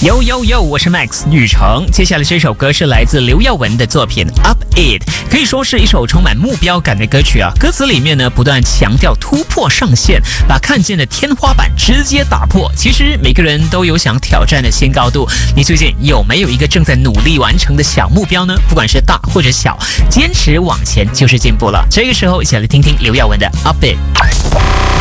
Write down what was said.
Yo yo yo， 我是 Max 宇成。接下来这首歌是来自刘耀文的作品 Up It， 可以说是一首充满目标感的歌曲啊。歌词里面呢不断强调突破上限，把看见的天花板直接打破。其实每个人都有想挑战的新高度，你最近有没有一个正在努力完成的小目标呢？不管是大或者小，坚持往前就是进步了。这个时候一起来听听刘耀文的 Up It。